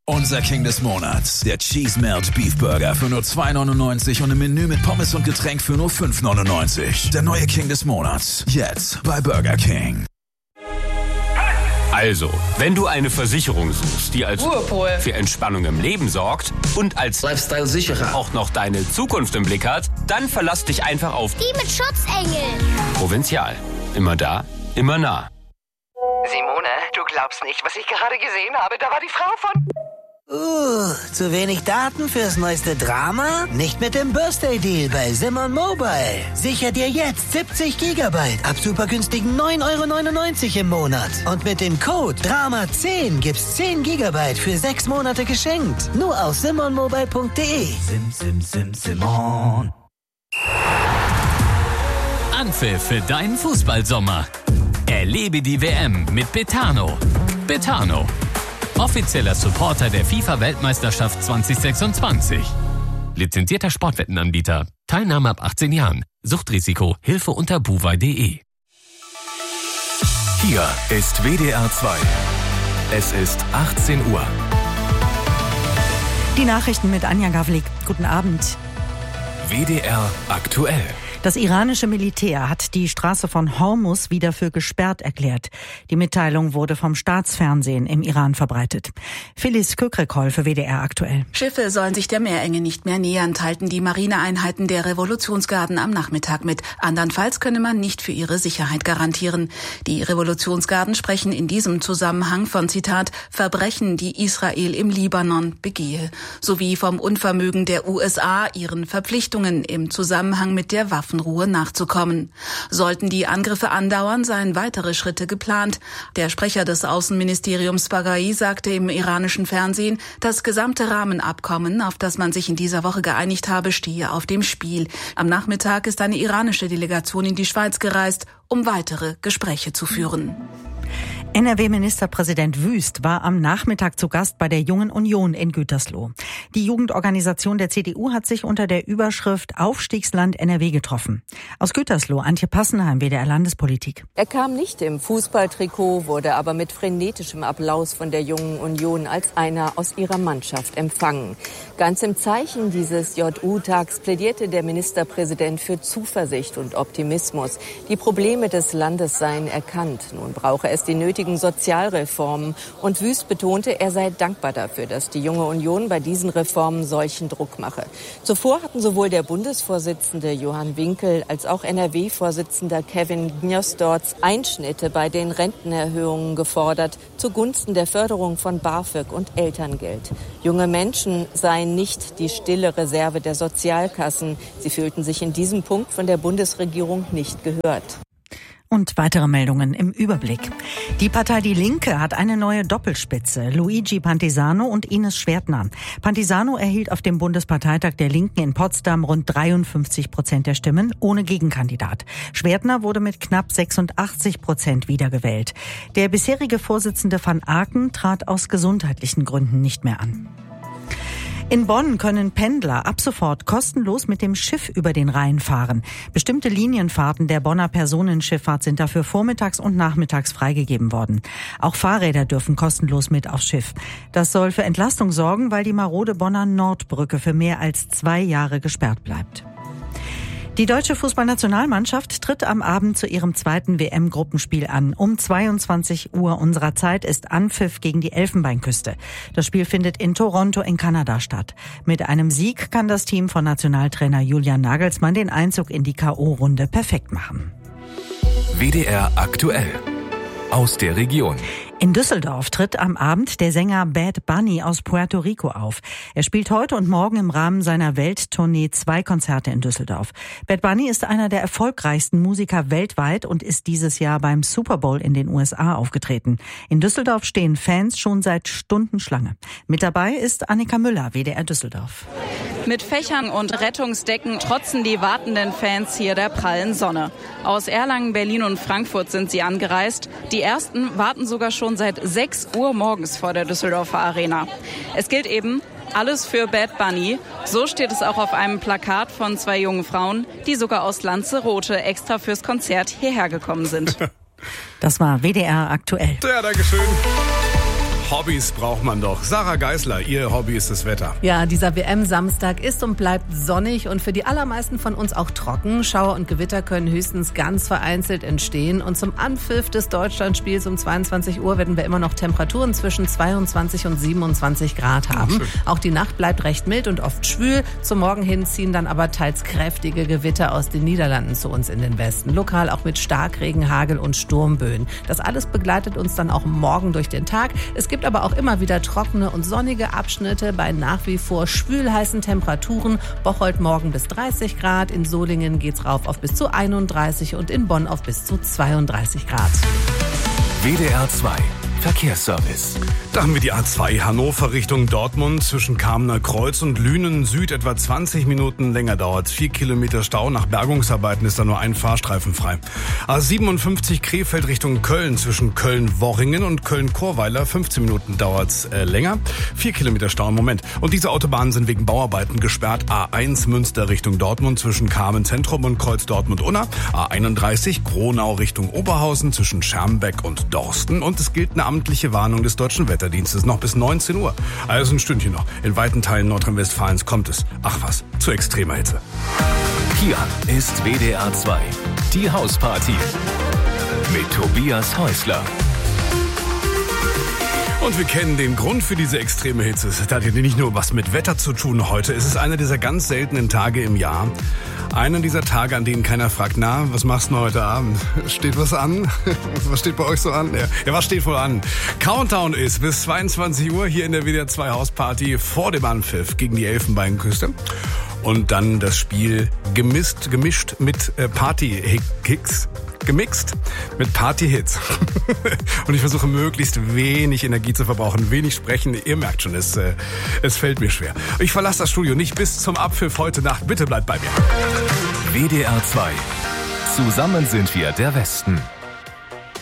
Unser King des Monats, der Cheese Melt Beef Burger für nur $2,99 und im Menü mit Pommes und Getränk für nur $5,99. Der neue King des Monats, jetzt bei Burger King. Also, wenn du eine Versicherung suchst, die als Ruhepol für Entspannung im Leben sorgt und als Lifestyle-Sicherer auch noch deine Zukunft im Blick hat, dann verlass dich einfach auf die mit Schutzengel. Provinzial. Immer da, immer nah. Simone, du glaubst nicht, was ich gerade gesehen habe. Da war die Frau von... zu wenig Daten fürs neueste Drama? Nicht mit dem Birthday Deal bei Simon Mobile. Sicher dir jetzt 70 GB ab super günstigen 9,99 € im Monat. Und mit dem Code DRAMA10 gibt's 10 GB für 6 Monate geschenkt. Nur auf simonmobile.de. Simon. Anpfiff für deinen Fußballsommer. Erlebe die WM mit Betano. Betano. Offizieller Supporter der FIFA-Weltmeisterschaft 2026. Lizenzierter Sportwettenanbieter. Teilnahme ab 18 Jahren. Suchtrisiko. Hilfe unter buwei.de. Hier ist WDR 2. Es ist 18 Uhr. Die Nachrichten mit Anja Gavlik. Guten Abend. WDR aktuell. Das iranische Militär hat die Straße von Hormuz wieder für gesperrt erklärt. Die Mitteilung wurde vom Staatsfernsehen im Iran verbreitet. Phyllis Kökrekol für WDR aktuell. Schiffe sollen sich der Meerenge nicht mehr nähern, teilten die Marineeinheiten der Revolutionsgarden am Nachmittag mit. Andernfalls könne man nicht für ihre Sicherheit garantieren. Die Revolutionsgarden sprechen in diesem Zusammenhang von, Zitat, Verbrechen, die Israel im Libanon begehe, sowie vom Unvermögen der USA, ihren Verpflichtungen im Zusammenhang mit der Waffenruhe nachzukommen. Sollten die Angriffe andauern, seien weitere Schritte geplant. Der Sprecher des Außenministeriums Baghai sagte im iranischen Fernsehen, das gesamte Rahmenabkommen, auf das man sich in dieser Woche geeinigt habe, stehe auf dem Spiel. Am Nachmittag ist eine iranische Delegation in die Schweiz gereist, um weitere Gespräche zu führen. NRW-Ministerpräsident Wüst war am Nachmittag zu Gast bei der Jungen Union in Gütersloh. Die Jugendorganisation der CDU hat sich unter der Überschrift Aufstiegsland NRW getroffen. Aus Gütersloh, Antje Passenheim, WDR Landespolitik. Er kam nicht im Fußballtrikot, wurde aber mit frenetischem Applaus von der Jungen Union als einer aus ihrer Mannschaft empfangen. Ganz im Zeichen dieses JU-Tags plädierte der Ministerpräsident für Zuversicht und Optimismus. Die Probleme des Landes seien erkannt. Nun brauche es die nötigen Sozialreformen. Und Wüst betonte, er sei dankbar dafür, dass die Junge Union bei diesen Reformen solchen Druck mache. Zuvor hatten sowohl der Bundesvorsitzende Johann Winkel als auch NRW-Vorsitzender Kevin Gnosdorz Einschnitte bei den Rentenerhöhungen gefordert, zugunsten der Förderung von BAföG und Elterngeld. Junge Menschen seien nicht die stille Reserve der Sozialkassen. Sie fühlten sich in diesem Punkt von der Bundesregierung nicht gehört. Und weitere Meldungen im Überblick. Die Partei Die Linke hat eine neue Doppelspitze, Luigi Pantisano und Ines Schwertner. Pantisano erhielt auf dem Bundesparteitag der Linken in Potsdam rund 53% der Stimmen, ohne Gegenkandidat. Schwertner wurde mit knapp 86% wiedergewählt. Der bisherige Vorsitzende van Aken trat aus gesundheitlichen Gründen nicht mehr an. In Bonn können Pendler ab sofort kostenlos mit dem Schiff über den Rhein fahren. Bestimmte Linienfahrten der Bonner Personenschifffahrt sind dafür vormittags und nachmittags freigegeben worden. Auch Fahrräder dürfen kostenlos mit aufs Schiff. Das soll für Entlastung sorgen, weil die marode Bonner Nordbrücke für mehr als 2 Jahre gesperrt bleibt. Die deutsche Fußballnationalmannschaft tritt am Abend zu ihrem zweiten WM-Gruppenspiel an. Um 22 Uhr unserer Zeit ist Anpfiff gegen die Elfenbeinküste. Das Spiel findet in Toronto in Kanada statt. Mit einem Sieg kann das Team von Nationaltrainer Julian Nagelsmann den Einzug in die K.O.-Runde perfekt machen. WDR aktuell. Aus der Region. In Düsseldorf tritt am Abend der Sänger Bad Bunny aus Puerto Rico auf. Er spielt heute und morgen im Rahmen seiner Welttournee 2 Konzerte in Düsseldorf. Bad Bunny ist einer der erfolgreichsten Musiker weltweit und ist dieses Jahr beim Super Bowl in den USA aufgetreten. In Düsseldorf stehen Fans schon seit Stunden Schlange. Mit dabei ist Annika Müller, WDR Düsseldorf. Mit Fächern und Rettungsdecken trotzen die wartenden Fans hier der prallen Sonne. Aus Erlangen, Berlin und Frankfurt sind sie angereist. Die ersten warten sogar schon seit 6 Uhr morgens vor der Düsseldorfer Arena. Es gilt eben alles für Bad Bunny. So steht es auch auf einem Plakat von 2 jungen Frauen, die sogar aus Lanzarote extra fürs Konzert hierher gekommen sind. Das war WDR aktuell. Ja, danke schön. Hobbys braucht man doch. Sarah Geisler, ihr Hobby ist das Wetter. Ja, dieser WM-Samstag ist und bleibt sonnig und für die allermeisten von uns auch trocken. Schauer und Gewitter können höchstens ganz vereinzelt entstehen. Und zum Anpfiff des Deutschlandspiels um 22 Uhr werden wir immer noch Temperaturen zwischen 22 und 27 Grad haben. Auch die Nacht bleibt recht mild und oft schwül. Zum Morgen hin ziehen dann aber teils kräftige Gewitter aus den Niederlanden zu uns in den Westen. Lokal auch mit Starkregen, Hagel und Sturmböen. Das alles begleitet uns dann auch morgen durch den Tag. Es gibt aber auch immer wieder trockene und sonnige Abschnitte bei nach wie vor schwülheißen Temperaturen. Bocholt morgen bis 30 Grad, in Solingen geht's rauf auf bis zu 31 und in Bonn auf bis zu 32 Grad. WDR 2 Verkehrsservice. Da haben wir die A2 Hannover Richtung Dortmund zwischen Kamener Kreuz und Lünen Süd etwa 20 Minuten länger dauert. 4 Kilometer Stau. Nach Bergungsarbeiten ist da nur ein Fahrstreifen frei. A57 Krefeld Richtung Köln zwischen Köln-Worringen und Köln-Chorweiler. 15 Minuten dauert's länger. 4 Kilometer Stau im Moment. Und diese Autobahnen sind wegen Bauarbeiten gesperrt. A1 Münster Richtung Dortmund zwischen Kamen Zentrum und Kreuz Dortmund-Unna. A31 Gronau Richtung Oberhausen zwischen Schermbeck und Dorsten. Und es gilt eine amtliche Warnung des Deutschen Wetterdienstes noch bis 19 Uhr. Also ein Stündchen noch. In weiten Teilen Nordrhein-Westfalens kommt es, ach was, zu extremer Hitze. Hier ist WDR 2, die Hausparty mit Tobias Häusler. Und wir kennen den Grund für diese extreme Hitze. Es hat ja nicht nur was mit Wetter zu tun heute. Es ist einer dieser ganz seltenen Tage im Jahr. Einer dieser Tage, an denen keiner fragt, na, was machst du heute Abend? Steht was an? Was steht bei euch so an? Ja, was steht wohl an? Countdown ist bis 22 Uhr hier in der WDR 2 Hausparty vor dem Anpfiff gegen die Elfenbeinküste. Und dann das Spiel gemischt mit Party-Hits. Gemixt mit Party-Hits. Und ich versuche möglichst wenig Energie zu verbrauchen, wenig sprechen. Ihr merkt schon, es fällt mir schwer. Ich verlasse das Studio nicht bis zum Abpfiff heute Nacht. Bitte bleibt bei mir. WDR 2. Zusammen sind wir der Westen.